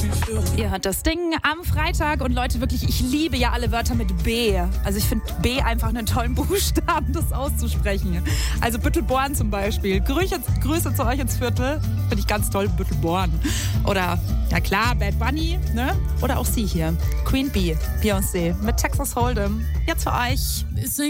Ihr hört das Ding am Freitag und Leute, wirklich, ich liebe ja alle Wörter mit B. Also ich finde B einfach einen tollen Buchstaben, das auszusprechen. Also Büttelborn zum Beispiel. Grüße zu euch ins Viertel. Finde ich ganz toll, Büttelborn. Oder, ja klar, Bad Bunny, ne? Oder auch sie hier, Queen Bee, Beyoncé mit Texas Hold'em. Jetzt für euch.